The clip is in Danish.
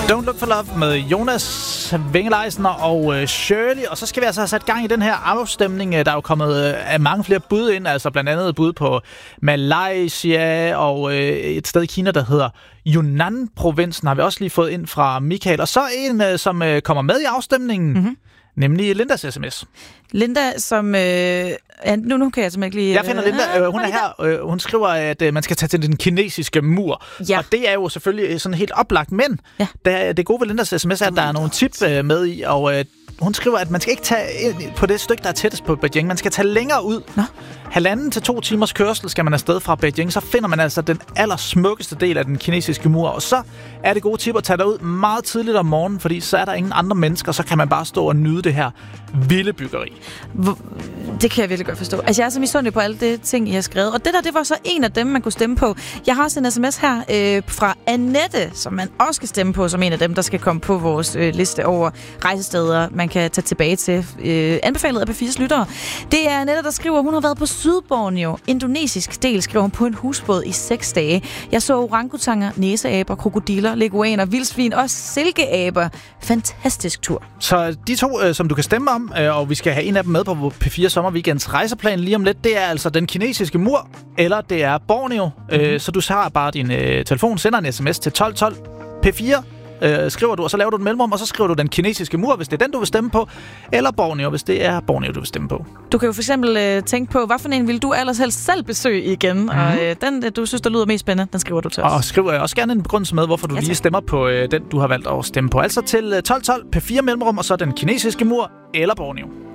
Don't Look for Love med Jonas Vinge-Leisner og Shirley. Og så skal vi altså have sat gang i den her afstemning. Der er jo kommet mange flere bud ind, altså blandt andet bud på Malaysia og et sted i Kina, der hedder Yunnan-provinsen, har vi også lige fået ind fra Michael. Og så en, som kommer med i afstemningen, nemlig Lindas sms. Linda, som... nu kan jeg simpelthen ikke lige... Jeg finder Linda. Hun er her. Hun skriver, at man skal tage til den kinesiske mur. Ja. Og det er jo selvfølgelig sådan helt oplagt. Men det gode ved Lindas sms er, at der er nogle tip med i. Og hun skriver, at man skal ikke tage ind på det stykke, der er tættest på Beijing. Man skal tage længere ud. 1,5 til 2 timers kørsel skal man afsted fra Beijing. Så finder man altså den allersmukkeste del af den kinesiske mur. Og så er det gode tip at tage derud meget tidligt om morgenen, fordi så er der ingen andre mennesker. Så kan man bare stå og nyde det her vilde byggeri. Det kan jeg virkelig godt forstå. Altså, jeg er så misundelig på alle de ting, I har skrevet. Og det var så en af dem, man kunne stemme på. Jeg har også en sms her fra Annette, som man også skal stemme på, som en af dem, der skal komme på vores liste over rejsesteder, man kan tage tilbage til. Anbefalet af P4's lyttere. Det er Annette, der skriver, hun har været på Sydborneo. Indonesisk del, skriver hun, på en husbåd i 6 dage. Jeg så orangutanger, næseaber, krokodiller, leguaner, vildsvin og silkeaber. Fantastisk tur. Så de to, som du kan stemme om, og vi skal have en af dem med på P4 Sommerweekends rejseplan lige om lidt, det er altså den kinesiske mur, eller det er Borneo. Så du har bare din telefon, sender en sms til 1212 P4, skriver du, og så laver du et mellemrum, og så skriver du den kinesiske mur, hvis det er den, du vil stemme på, eller Borneo, hvis det er Borneo, du vil stemme på. Du kan jo for eksempel tænke på, hvad for en vil du allerhelst selv besøge igen, og den, du synes, der lyder mest spændende, den skriver du til os. Og skriver jeg også gerne en begrundelse med, hvorfor du lige stemmer på den, du har valgt at stemme på. Altså til 1212 P4 mellemrum, og så den kinesiske mur, eller Borneo.